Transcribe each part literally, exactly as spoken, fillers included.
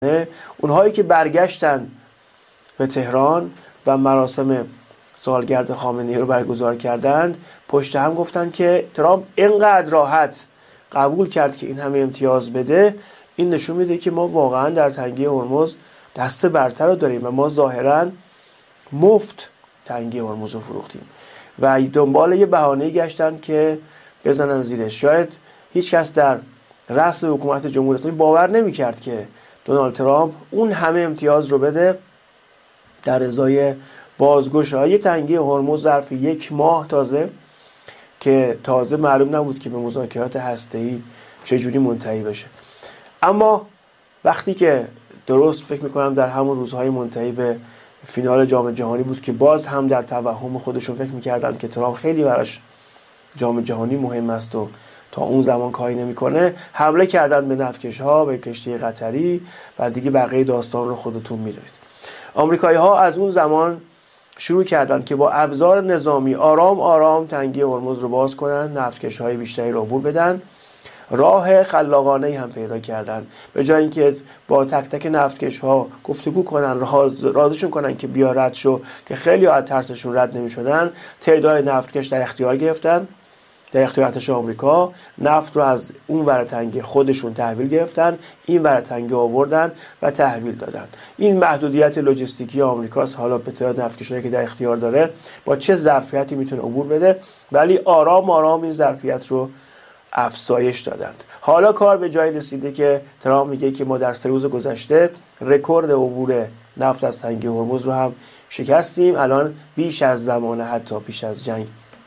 اونهایی که برگشتن به تهران و مراسم سالگرد خامنه‌ای رو برگزار کردند، پشت هم گفتن که ترامپ اینقدر راحت قبول کرد که این همه امتیاز بده، این نشون میده که ما واقعا در تنگی هرمز دست برتر رو داریم و ما ظاهراً مفت تنگی هرمز رو فروختیم و دنبال یه بهانه‌ای گشتن که بزنن زیرش. شاید هیچ کس در رأس حکومت جمهوری اسلامی باور نمی‌کرد که دونالد ترامپ اون همه امتیاز رو بده در ازای بازگشایی تنگی هرمز ظرف یک ماه تازه، که تازه معلوم نبود که به مذاکرات هسته‌ای چجوری منتهی بشه. اما وقتی که درست فکر میکنم در همون روزهای منتهی به فینال جام جهانی بود که باز هم در توهم خودشون فکر میکردن که ترامپ خیلی براش جام جهانی مهم است و تا اون زمان کاری نمیکنه، حمله کردن به نفتکش‌ها، به کشتی قطری و دیگه بقیه داستان رو خودتون میدونید. آمریکایی‌ها از اون زمان شروع کردن که با ابزار نظامی آرام آرام تنگی هرمز رو باز کنن، نفتکش‌های بیشتری رو عبور بدن. راه خلاقانه‌ای هم پیدا کردن. به جای اینکه با تک تک نفتکش‌ها گفتگو کنن، راز رازشون کنن که بیا رد شو، که خیلی از ترسشون رد نمی‌شدن، تعداد نفتکش در اختیار گرفتن، در اختیار ارتش آمریکا، نفت رو از اون ور تنگه خودشون تحویل گرفتن، این ور تنگه آوردن و تحویل دادن. این محدودیت لوجستیکی آمریکاست، حالا به تعداد نفتکشایی که در اختیار داره با چه ظرفیتی میتونه عبور بده، ولی آرام آرام این ظرفیت رو افزایش دادند. حالا کار به جایی رسیده که ترامپ میگه که ما در سه روز گذشته رکورد عبور نفت از تنگه هرمز رو هم شکستیم، الان بیش از زمان حتی پیش از جنگ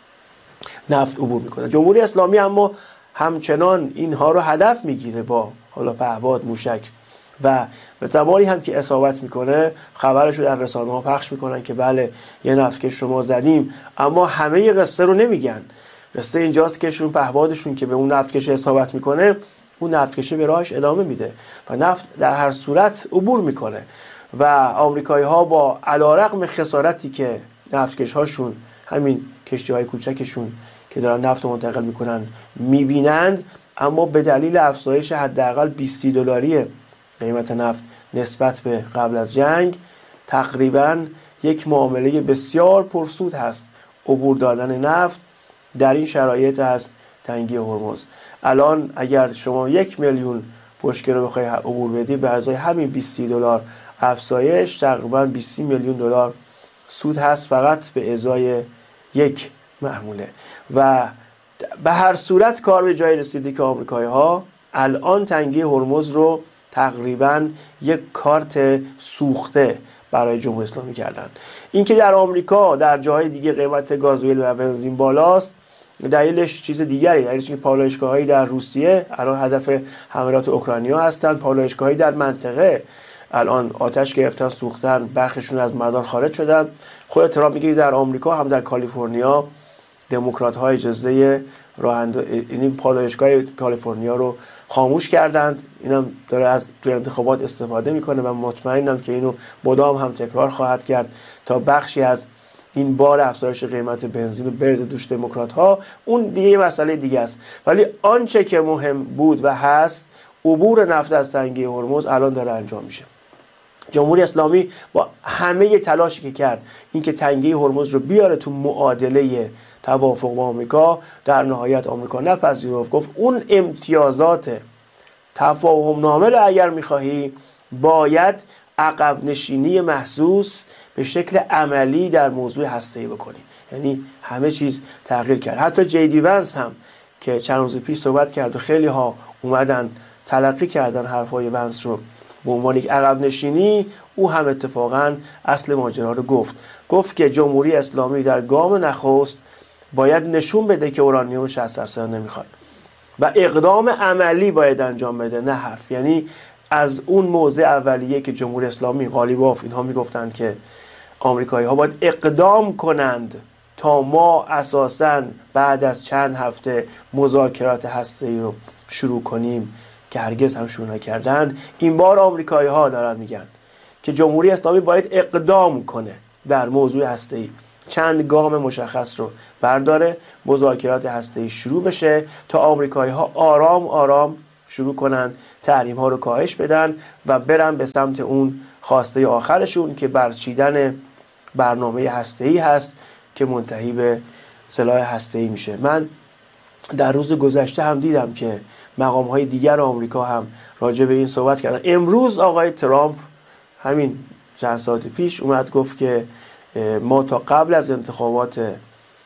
نفت عبور میکنه. جمهوری اسلامی اما همچنان اینها رو هدف میگیره با حالا پهپاد، موشک و به زمانی هم که اصابت میکنه خبرش رو در رسانه ها پخش میکنن که بله یه نفتکش رو ما زدیم، اما همه قصه رو نمیگن. قصه اینجاست که شون پهپادشون که به اون نفتکش اصابت میکنه، اون نفتکش به راهش ادامه میده و نفت در هر صورت عبور میکنه و آمریکایی ها با علیرغم خسارتی که نفتکش هاشون، همین کشتی های کوچکشون که دارن نفت منتقل میکنن میبینند، اما به دلیل افزایش حداقل بیست دلاری قیمت نفت نسبت به قبل از جنگ، تقریبا یک معامله بسیار پرسود هست عبور دادن نفت در این شرایط از تنگی هرمز. الان اگر شما یک میلیون بشکه رو بخوای عبور بدی، به ازای همین بیست دلار افزایش تقریبا بیست میلیون دلار سود هست فقط به ازای یک محموله. و به هر صورت کار به جایی رسیده که آمریکایی ها الان تنگی هرمز رو تقریبا یک کارت سوخته برای جمهوری اسلامی کردن. اینکه در آمریکا در جاهای دیگه قیمت گازوئیل و بنزین بالاست، دلیلش چیز دیگری، دلیلش اینکه پالایشگاه‌هایی در روسیه الان هدف حملات اوکراینیا هستند، پالایشگاه‌هایی در منطقه الان آتش گرفتن، سوختن، برخشون از مدار خارج شدن. خود ترامپ میگه در آمریکا هم در کالیفرنیا دموکرات‌ها اجازه راه اندازی این پالایشگاه کالیفرنیا رو خاموش کردند. اینم داره از توی انتخابات استفاده میکنه و مطمئنم که اینو مدام هم تکرار خواهد کرد تا بخشی از این بار افزایش قیمت بنزین رو بریزه دوش دموکرات‌ها. اون دیگه یه مسئله دیگه است، ولی آنچه که مهم بود و هست عبور نفت از تنگه هرمز الان داره انجام میشه. جمهوری اسلامی با همه تلاشی که کرد اینکه تنگه هرمز رو بیاره تو معادله توافق با آمریکا، در نهایت آمریکا نپذیرفت، گفت اون امتیازات تفاهم نامه رو اگر میخواهی باید عقب نشینی محسوس به شکل عملی در موضوع هسته‌ای بکنی. یعنی همه چیز تغییر کرد. حتی جی دی ونس هم که چند روز پیش صحبت کرد و خیلی ها اومدن تلقی کردن حرفای ونس رو به عنوان یک عقب نشینی، او هم اتفاقا اصل ماجرا رو گفت. گفت که جمهوری اسلامی در گام نخست باید نشون بده که اورانیوم شصت درصد نمیخواد و اقدام عملی باید انجام بده، نه حرف. یعنی از اون موضع اولیه که جمهوری اسلامی، قالیباف اینها میگفتند که آمریکایی ها باید اقدام کنند تا ما اساساً بعد از چند هفته مذاکرات هسته‌ای رو شروع کنیم، که هرگز هم شروع نکردند. این بار آمریکایی ها دارن میگن که جمهوری اسلامی باید اقدام کنه در موضوع هسته‌ای، چند گام مشخص رو برداره، مذاکرات هسته‌ای شروع بشه تا آمریکایی ها آرام آرام شروع کنن تحریم ها رو کاهش بدن و برن به سمت اون خواسته آخرشون که برچیدن برنامه هسته‌ای هست که منتهی به سلاح هسته‌ای میشه. من در روز گذشته هم دیدم که مقام های دیگر آمریکا هم راجع به این صحبت کردن. امروز آقای ترامپ همین چند ساعت پیش اومد گفت که ما تا قبل از انتخابات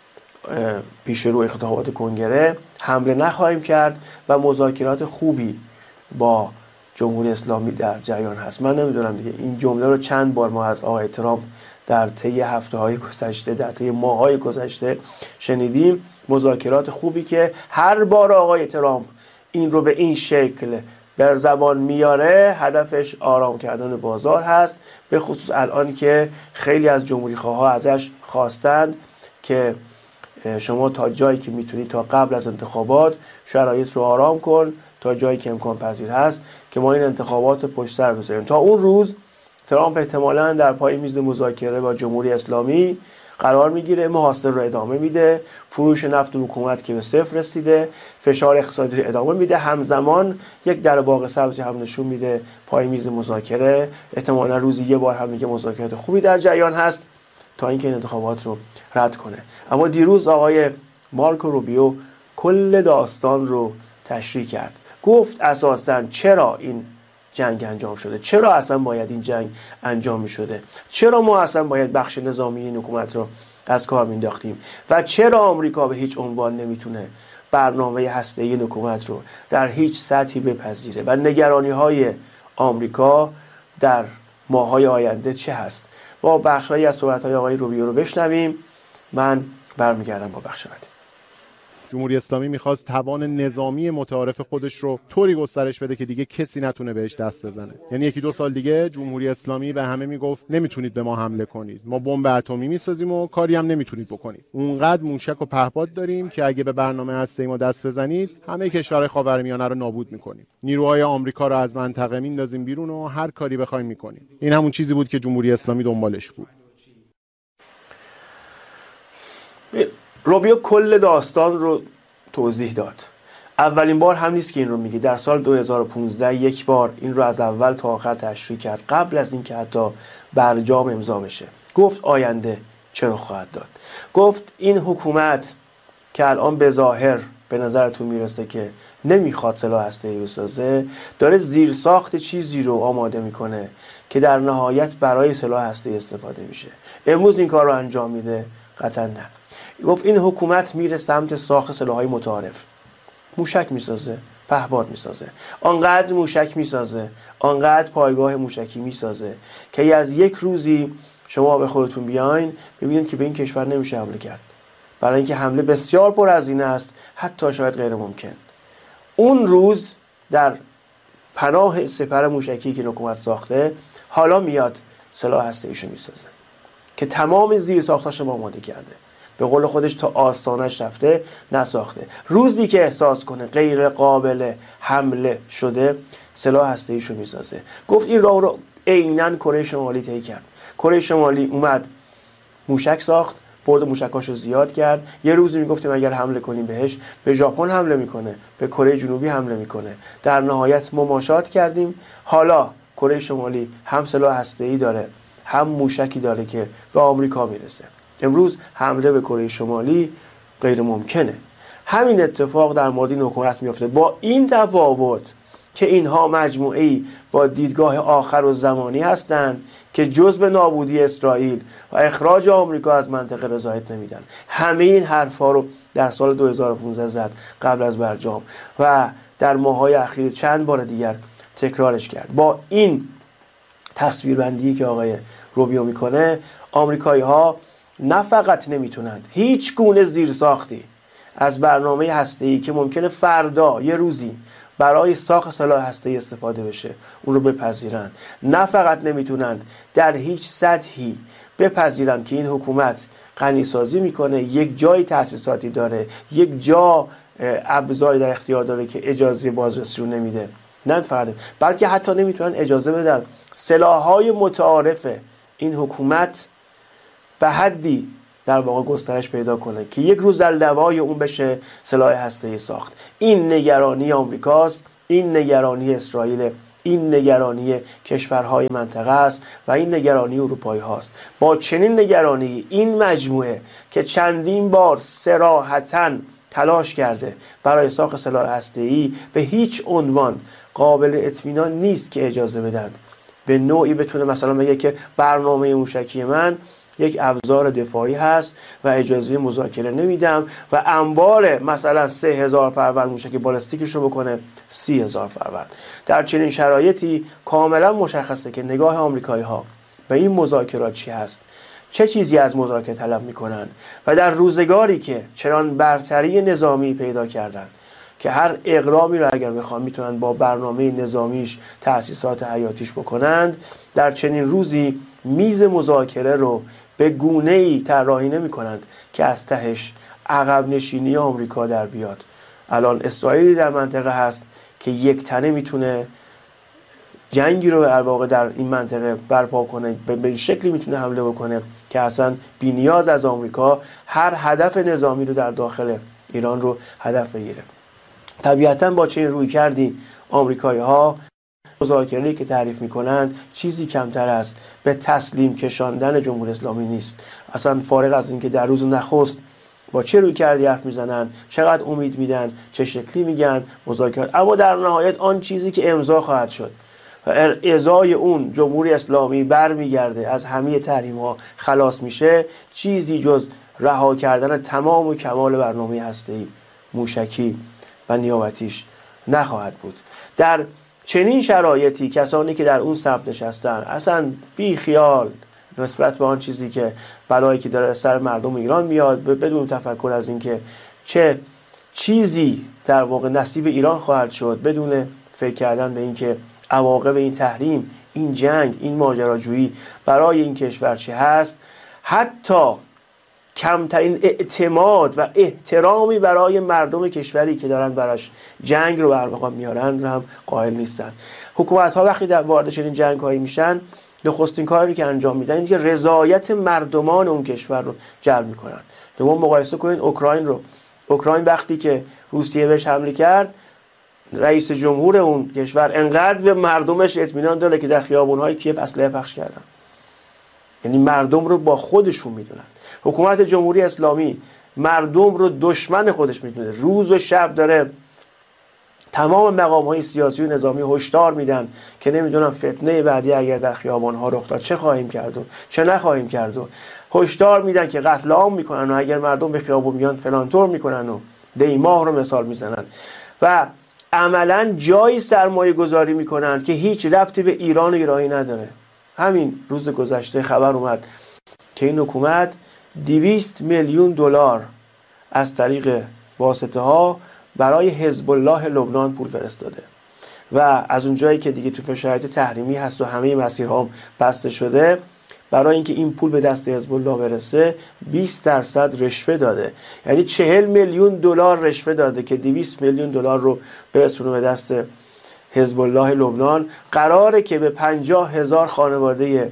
پیش رو انتخابات کنگره حمله نخواهیم کرد و مذاکرات خوبی با جمهوری اسلامی در جریان هست. من نمیدونم دیگه این جمله رو چند بار ما از آقای ترامپ در طی هفته‌های گذشته، در طی ماه‌های گذشته شنیدیم. مذاکرات خوبی که هر بار آقای ترامپ این رو به این شکل بر زبان میاره هدفش آرام کردن بازار هست، به خصوص الان که خیلی از جمهوری خواها ازش خواستند که شما تا جایی که میتونی تا قبل از انتخابات شرایط رو آرام کن تا جایی که امکان پذیر هست که ما این انتخابات پشت سر بذاریم. تا اون روز ترامپ احتمالاً در پای میز مذاکره با جمهوری اسلامی قرار میگیره، محاصره رو ادامه میده، فروش نفت و حکومت که به صفر رسیده، فشار اقتصادی رو ادامه میده، همزمان یک در باغ سبزی هم نشون میده پای میز مذاکره، احتمالاً روزی یه بار هم میگه مذاکرات خوبی در جریان هست تا اینکه این انتخابات رو رد کنه. اما دیروز آقای مارکو روبیو کل داستان رو تشریح کرد، گفت اساساً چرا این جنگ انجام شده، چرا اصلا باید این جنگ انجام می شده، چرا ما اصلا باید بخش نظامی این حکومت رو از کار مینداختیم و چرا آمریکا به هیچ عنوان نمیتونه برنامه هسته‌ای این حکومت رو در هیچ سطحی بپذیره و نگرانی های آمریکا در ماه‌های آینده چه هست. با بخش‌هایی از صحبت‌های آقای روبیو رو بشنویم. من برمیگردم با بخش بعدی. جمهوری اسلامی میخواست توان نظامی متعارف خودش رو طوری گسترش بده که دیگه کسی نتونه بهش دست بزنه. یعنی یکی دو سال دیگه جمهوری اسلامی به همه میگفت نمیتونید به ما حمله کنید، ما بمب اتمی میسازیم و کاری هم نمیتونید بکنید. اونقدر موشک و پهپاد داریم که اگه به برنامه هسته‌ای ما دست بزنید همه کشورهای خاورمیانه رو نابود میکنیم. نیروهای آمریکا رو از منطقه میندازیم بیرون و هر کاری بخوایم میکنیم. این همون چیزی بود که جمهوری اسلامی دنبالش بود. روبیو کل داستان رو توضیح داد. اولین بار هم نیست که این رو میگه، در سال دو هزار و پانزده یک بار این رو از اول تا آخر تشریح کرد، قبل از اینکه حتی برجام امضا بشه. گفت آینده چرا خواهد داد. گفت این حکومت که الان به ظاهر به نظرتون میرسه که نمیخواد سلاح هسته‌ای بسازه، داره زیرساخت چیزی رو آماده میکنه که در نهایت برای سلاح هسته‌ای استفاده میشه. امروز این کار رو انجام میده؟ قطعا نه. گفت این حکومت میره سمت ساخت سلاح‌های متعارف، موشک میسازه، پهپاد میسازه، آنقدر موشک میسازه، آنقدر پایگاه موشکی میسازه که از یک روزی شما به خودتون بیاین ببینید که به این کشور نمیشه حمله کرد، برای اینکه حمله بسیار پرهزینه است، حتی شاید غیر ممکن. اون روز در پناه سپر موشکی که حکومت ساخته حالا میاد سلاح هسته‌ایشو میسازه که تمام زیرساختاش رو آماده کرده، به قول خودش تا آستانش رفته نساخته. روزی که احساس کنه غیر قابل حمله شده سلاح هسته‌ایشو میسازه. گفت این راه رو عیناً کره شمالی طی کرد. کره شمالی اومد موشک ساخت، برد موشکاشو زیاد کرد. یه روزی میگفتیم اگر حمله کنیم بهش، به ژاپن حمله میکنه، به کره جنوبی حمله میکنه. در نهایت مماشات کردیم. حالا کره شمالی هم سلاح هسته‌ای داره، هم موشکی داره که به آمریکا میرسه. امروز حمله به کره شمالی غیر ممکنه. همین اتفاق در مورد این حکومت میفته، با این تفاوت که اینها مجموعه‌ای با دیدگاه آخر و زمانی هستند که جز به نابودی اسرائیل و اخراج آمریکا از منطقه رضایت نمیدن. همه این حرفا رو در سال دو هزار و پانزده زد قبل از برجام و در ماه‌های اخیر چند بار دیگر تکرارش کرد. با این تصویربندی که آقای روبیو میکنه، آمریکایی‌ها نه فقط نمیتونند هیچ گونه زیرساختی از برنامه هسته‌ای که ممکنه فردا یه روزی برای ساخت سلاح هسته‌ای استفاده بشه اون رو بپذیرند، نه فقط نمیتونند در هیچ سطحی بپذیرند که این حکومت غنیسازی میکنه، یک جای تأسیساتی داره، یک جا ابزاری در اختیار داره که اجازه بازرسی رو نمیده، نه فقط، بلکه حتی نمیتونن اجازه بدن سلاح‌های متعارف این حکومت به حدی در واقع گسترش پیدا کنه که یک روز در لوای اون بشه سلاح هسته‌ای ساخت. این نگرانی آمریکاست این نگرانی اسرائیل، این نگرانی کشورهای منطقه است و این نگرانی اروپایی هاست. با چنین نگرانی این مجموعه که چندین بار صراحتاً تلاش کرده برای ساخت سلاح هسته‌ای، به هیچ عنوان قابل اطمینان نیست که اجازه بدن به نوعی بتونه مثلا بگه که برنامه موشکی من یک ابزار دفاعی هست و اجازه مذاکره نمیدم و انبار مثلا سه هزار فروند موشک بالستیکش رو بکنه سی هزار فروند. در چنین شرایطی کاملا مشخصه که نگاه آمریکایی ها به این مذاکرات چی هست، چه چیزی از مذاکره طلب میکنند و در روزگاری که چنان برتری نظامی پیدا کردند که هر اقدامی را اگر بخوان میتونن با برنامه نظامیش تأسیسات حیاتیش بکنند، در چنین روزی میز مذاکره رو به گونه‌ای طراحی نمی‌کنند که از تهش عقب نشینی آمریکا در بیاد. الان اسرائیلی در منطقه هست که یک تنه میتونه جنگی رو در واقع در این منطقه برپا کنه، به شکلی میتونه حمله بکنه که اصلا بی نیاز از آمریکا هر هدف نظامی رو در داخل ایران رو هدف بگیره. طبیعتاً با چه روی کردی آمریکایی ها مذاکره‌ای که تعریف میکنن چیزی کمتر است به تسلیم کشاندن جمهوری اسلامی نیست. اصلا فارغ از اینکه در روز نخست با چه روی کردی حرف میزنن، چقدر امید میدن، چه شکلی میگن مذاکرات، اما در نهایت آن چیزی که امضا خواهد شد و ازای اون جمهوری اسلامی برمیگرده از همه تحریم ها خلاص میشه، چیزی جز رها کردن تمام و کمال برنامه هسته‌ای موشکی و نیابتیش نخواهد بود. در چنین شرایطی کسانی که در اون سمت نشستن اصلا بی خیال نسبت به آن چیزی که بلایی که داره سر مردم ایران میاد، بدون تفکر از اینکه چه چیزی در واقع نصیب ایران خواهد شد، بدون فکر کردن به اینکه عواقب این تحریم، این جنگ، این ماجراجویی برای این کشور چه هست، حتی کمترین اعتماد و احترامی برای مردم کشوری که دارن براش جنگ رو برمقام میارن هم قائل نیستن. حکومت ها وقتی در وارد چنین جنگ هایی میشن، نخستین کاری که انجام میدن اینه که رضایت مردمان اون کشور رو جلب میکنن. شما مقایسه کنید اوکراین رو. اوکراین وقتی که روسیه بهش حمله کرد، رئیس جمهور اون کشور انقدر به مردمش اطمینان داره که در خیابون‌های کیف اسلحه پخش کردن. یعنی مردم رو با خودشون میدونن. حکومت جمهوری اسلامی مردم رو دشمن خودش میدونه، روز و شب داره تمام مقام‌های سیاسی و نظامی هشدار میدن که نمیدونم فتنه بعدی اگر در خیابان‌ها رخ داد چه خواهیم کرد و چه نخواهیم کرد و هشدار میدن که قتل عام میکنن و اگر مردم به خیابون میان فلان طور میکنن و دیماه رو مثال میزنن و عملاً جایی سرمایه گذاری میکنن که هیچ ربطی به ایران و ایرانی نداره. همین روز گذشته خبر اومد که این حکومت دویست میلیون دلار از طریق واسطه ها برای حزب الله لبنان پول فرستاده و از اونجایی که دیگه تو شرایط تحریمی هست و همه مسیرها بسته شده، برای اینکه این پول به دست حزب الله برسه بیست درصد رشوه داده. یعنی چهل میلیون دلار رشوه داده که دویست میلیون دلار رو برسونه به دست حزب الله لبنان. قراره که به پنجاه هزار خانواده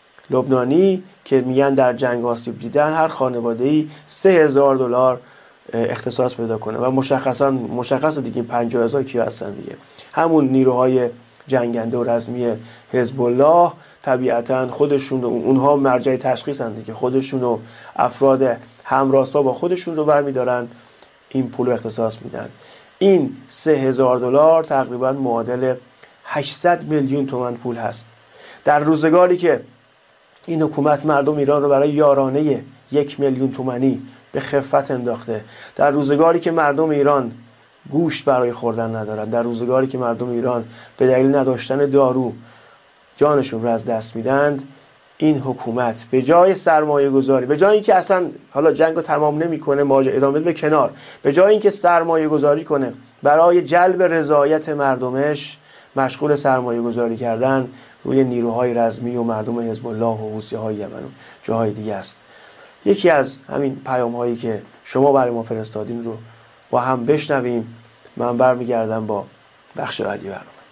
لبنانی که میگن در جنگ آسیب دیدن، هر خانواده‌ای سه هزار دلار اختصاص پیدا کنه و مشخصا مشخص دیگه پنجاه هزار کیا هستن دیگه، همون نیروهای جنگنده و رزمی حزب الله. طبیعتا خودشون اونها مرجع تشخیص هستند دیگه، خودشون و افراد همراستا با خودشون رو برمی‌دارن این پول رو اختصاص میدن. این سه هزار دلار تقریبا معادل هشتصد میلیون تومان پول هست. در روزگاری که این حکومت مردم ایران رو برای یارانه یک میلیون تومانی به خفت انداخته، در روزگاری که مردم ایران گوشت برای خوردن ندارن، در روزگاری که مردم ایران به دلیل نداشتن دارو جانشون رو از دست میدند، این حکومت به جای سرمایه گذاری، به جای اینکه اصلا حالا جنگ رو تمام نمیکنه ماجرا ادامه بده کنار، به جای اینکه سرمایه گذاری کنه برای جلب رضایت مردمش، مشغول سرمایه گذاری کردن روی نیروهای رزمی و مردم حزب الله و حوثی‌های یمن و جاهای دیگه است. یکی از همین پیام هایی که شما برای ما فرستادین رو با هم بشنویم. من برمیگردم با بخش بعدی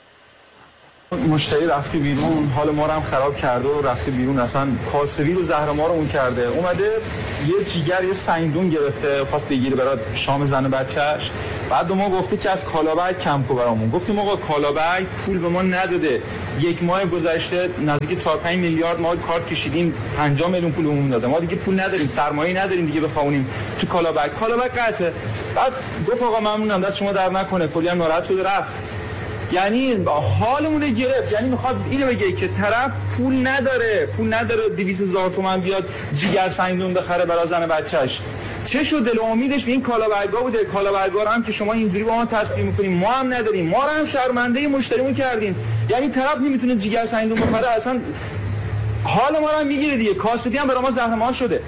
برنامه. مشتری رفتی بیرون، حال ما رو هم خراب کرده و رفتی بیرون، اصلا کاسبی رو زهر ما رو اون کرده. اومده یه جیگر یه سنگدون گرفته خواست بگیره برای شام زن و بچهش، بعد ما گفته که از کالابگ کم کو برامون. گفتیم آقا کالابگ پول به ما نداده، یک ماه گذشته نزدیک چهار پنج میلیارد ما کارت کشیدیم، پنجاه میلیون پول بهمون داده، ما دیگه پول نداریم، سرمایه نداریم دیگه بخوونیم تو کالابگ. کالابگ قطعه. بعد گفت آقا ممنونم دست شما در نکنه، کلی هم ناراحت شده رفت. یعنی حالمون رو گرفت. یعنی میخواد اینو بگه که طرف پول نداره، پول نداره دویست هزار تومان بیاد جیگر سنگدون بخره برای زن بچه‌ش. چه شد دل امیدش به این کالابرگا بوده. کالابرگا رو هم که شما اینجوری با ما تصریم میکنیم، ما هم نداریم، ما رو هم شرمنده مشتریمون کردین. یعنی طرف نمیتونه جیگر سنگدون بخره، اصلا حال ما رو هم میگیره دیگه. کاسبی هم برای ما زهرمار شده.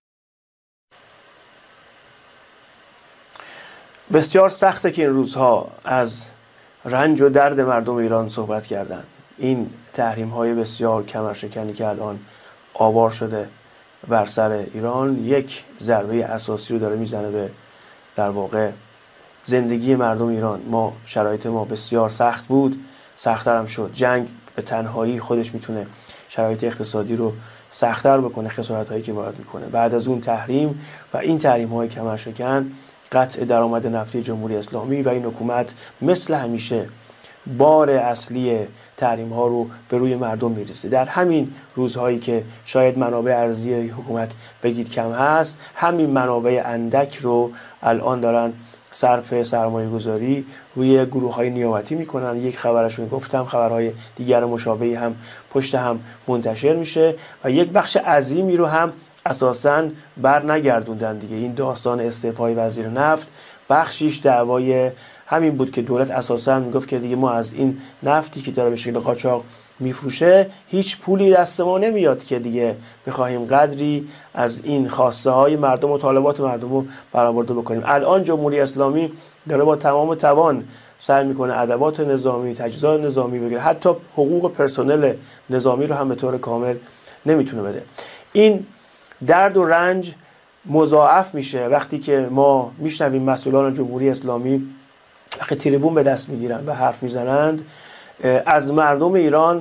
بسیار سخته که این روزها از رنج و درد مردم ایران صحبت کردن. این تحریم های بسیار کمرشکنی که الان آوار شده بر سر ایران یک ضربه اساسی رو داره میزنه به در واقع زندگی مردم ایران. ما شرایط ما بسیار سخت بود، سخت‌تر هم شد. جنگ به تنهایی خودش میتونه شرایط اقتصادی رو سخت‌تر بکنه، خسارت هایی که وارد میکنه. بعد از اون تحریم و این تحریم های کمرشکن، قطع درآمد نفتی جمهوری اسلامی و این حکومت مثل همیشه بار اصلی تحریم ها رو به روی مردم میرسه. در همین روزهایی که شاید منابع ارزی حکومت بگید کم هست، همین منابع اندک رو الان دارن صرف سرمایه گذاری روی گروه های نیابتی میکنن. یک خبرشون گفتم، خبرهای دیگر مشابهی هم پشت هم منتشر میشه و یک بخش عظیمی رو هم اساساً بر نگردوندن دیگه. این داستان استعفای وزیر نفت بخشیش دعوای همین بود که دولت اساساً میگفت که دیگه ما از این نفتی که داره به شکل قاچاق میفروشه هیچ پولی دست ما نمیاد که دیگه بخوایم قدری از این خواسته های مردم و طالبات مردم رو برآورده بکنیم. الان جمهوری اسلامی داره با تمام توان سعی میکنه ادوات نظامی، تجهیزات نظامی بگیره، حتی حقوق پرسنل نظامی رو هم به طور کامل نمیتونه بده. این درد و رنج مضاعف میشه وقتی که ما میشنویم مسئولان جمهوری اسلامی وقتی تریبون به دست میگیرن و حرف میزنند از مردم ایران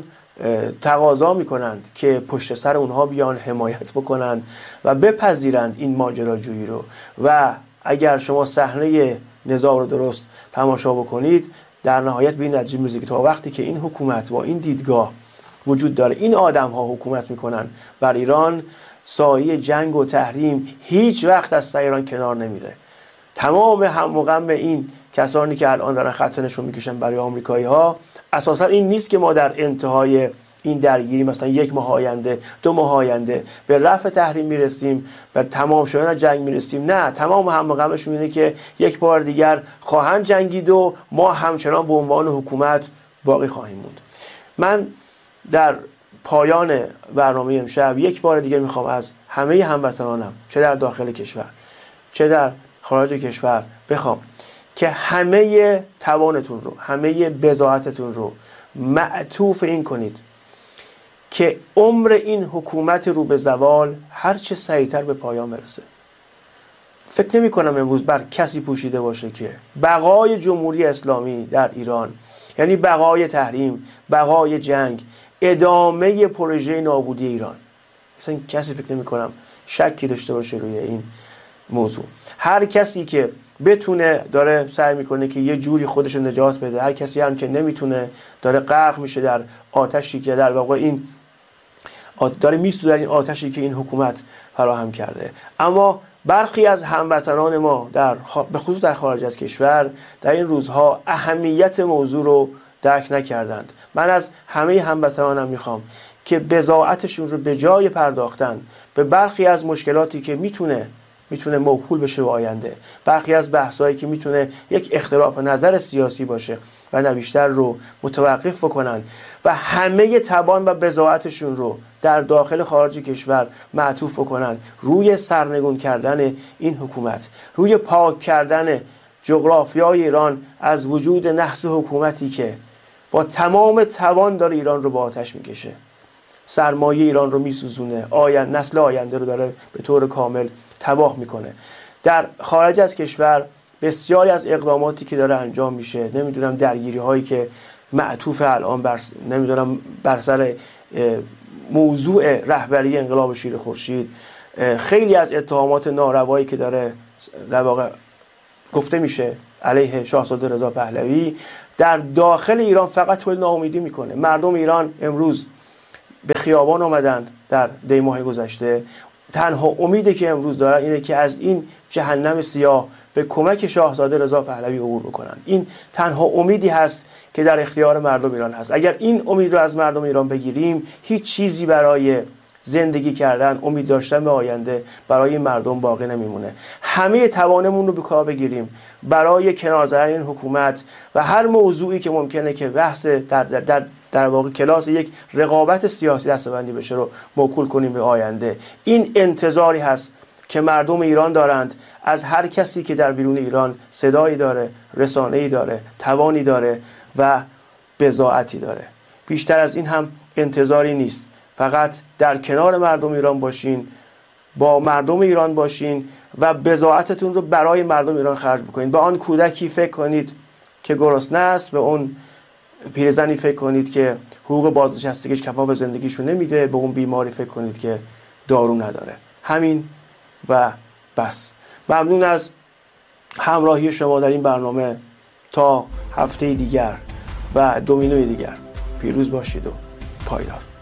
تقاضا میکنند که پشت سر اونها بیان حمایت بکنند و بپذیرند این ماجراجویی رو. و اگر شما صحنه نزاع رو درست تماشا بکنید، در نهایت به این نتیجه میرسید که تا وقتی که این حکومت با این دیدگاه وجود داره، این آدم ها حکومت میکنن بر ایران، سایه جنگ و تحریم هیچ وقت از سر ایران کنار نمیره. تمام هم و غم این کسانی که الان دارن خط نشون میکشن برای آمریکایی ها اساسا این نیست که ما در انتهای این درگیری مثلا یک ماه آینده، دو ماه آینده به رفع تحریم میرسیم، به تمام شدن جنگ میرسیم. نه، تمام هم و غمشون اینه که یک بار دیگر خواهند جنگید و ما همچنان به عنوان حکومت باقی خواهیم موند. من در پایان برنامه امشب یک بار دیگه میخوام از همه هموطنانم، چه در داخل کشور چه در خارج کشور، بخوام که همه توانتون رو، همه بضاعتتون رو معطوف این کنید که عمر این حکومت رو به زوال هر چه سریعتر به پایان برسه. فکر نمی کنم امروز بر کسی پوشیده باشه که بقای جمهوری اسلامی در ایران، یعنی بقای تحریم، بقای جنگ، ادامه پروژه نابودی ایران، مثلا کسی فکر نمی کنم شکی داشته باشه روی این موضوع. هر کسی که بتونه داره سعی میکنه که یه جوری خودش رو نجات بده، هر کسی هم که نمیتونه داره غرق میشه در آتشی که در واقع این داره میسوزه در این آتشی که این حکومت فراهم کرده. اما برخی از هموطنان ما در به خصوص در خارج از کشور در این روزها اهمیت موضوع رو درک نکردند. من از همه هموطنانم میخوام که بضاعتشون رو به جای پرداختن به برخی از مشکلاتی که میتونه میتونه موکول بشه به آینده، برخی از بحثایی که میتونه یک اختلاف نظر سیاسی باشه و نه بیشتر رو متوقف بکنن و همه توان و بضاعتشون رو در داخل خارج کشور معطوف بکنن روی سرنگون کردن این حکومت، روی پاک کردن جغرافیای ایران از وجود نحس حکومتی که با تمام توان داره ایران رو با آتش میکشه، سرمایه ایران رو میسوزونه، آینده نسل آینده رو داره به طور کامل تباه میکنه. در خارج از کشور بسیاری از اقداماتی که داره انجام میشه، نمیدونم درگیری هایی که معطوف الان بر نمیدونم بر سر موضوع رهبری انقلاب شیر خورشید، خیلی از اتهامات ناروایی که داره در واقع گفته میشه علیه شاهزاده رضا پهلوی در داخل ایران فقط تولید ناامیدی میکنه. مردم ایران امروز به خیابان آمدند در دی ماه گذشته. تنها امیدی که امروز دارن اینه که از این جهنم سیاه به کمک شاهزاده رضا پهلوی عبور بکنن. این تنها امیدی هست که در اختیار مردم ایران هست. اگر این امید رو از مردم ایران بگیریم، هیچ چیزی برای زندگی کردن، امید داشتن به آینده برای مردم باقی نمیمونه. همه توانمون رو به کار بگیریم برای کنار زدن این حکومت و هر موضوعی که ممکنه که بحث در در در, در واقع کلاس یک رقابت سیاسی دسته‌بندی بشه رو موکول کنیم به آینده. این انتظاری هست که مردم ایران دارند از هر کسی که در بیرون ایران صدایی داره، رسانه‌ای داره، توانی داره و بضاعتی داره. بیشتر از این هم انتظاری نیست. فقط در کنار مردم ایران باشین، با مردم ایران باشین و بضاعتتون رو برای مردم ایران خرج بکنید. به آن کودکی فکر کنید که گرسنه است، به اون پیرزنی فکر کنید که حقوق بازنشستگیش کفاف زندگیشو نمیده، به اون بیماری فکر کنید که دارو نداره. همین و بس. ممنون از همراهی شما در این برنامه. تا هفته دیگر و دومینوی دیگر پیروز باشید و پایدار.